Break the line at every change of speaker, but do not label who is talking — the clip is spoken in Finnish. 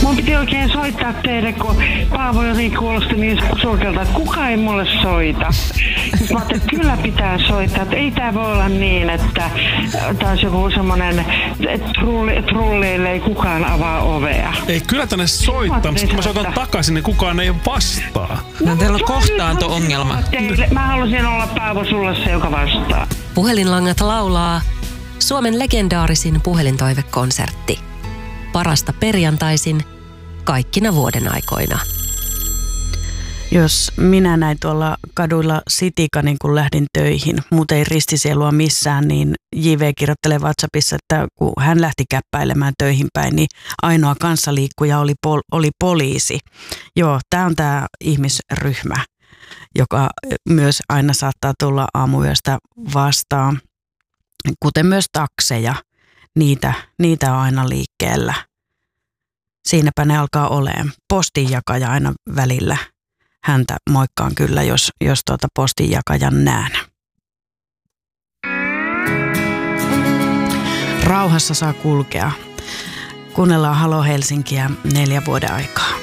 Mun piti oikein soittaa teille, kun Paavo jotenkin kuulosti niin surkealta, että kukaan ei mulle soita. Sitten mä ajattelin, että kyllä pitää soittaa, että ei tää voi olla niin, että taas joku semmonen, että trulleille ei kukaan avaa ovea.
Ei, kyllä tänne soittaa, mutta kun mä soitan takaisin, niin kukaan ei vastaa.
No teillä on kohtaanto-ongelma.
Mä halusin olla Paavo sulle se, joka vastaa.
Puhelinlangat laulaa Suomen legendaarisin puhelintoivekonsertti. Parasta perjantaisin kaikkina vuoden aikoina.
Jos minä näin tuolla kaduilla sitikanin, kun lähdin töihin, mut ei ristisielua missään, niin JV kirjoittelee WhatsAppissa, että kun hän lähti käppäilemään töihin päin, niin ainoa kanssaliikkuja oli poliisi. Joo, tämä on tämä ihmisryhmä, joka myös aina saattaa tulla aamuyöstä vastaan, kuten myös takseja. Niitä on aina liikkeellä. Siinäpä ne alkaa olemaan. Postinjakaja aina välillä. Häntä moikkaan kyllä, jos postinjakajan näen. Rauhassa saa kulkea. Kuunnellaan Halo Helsinkiä 4 vuoden aikaa.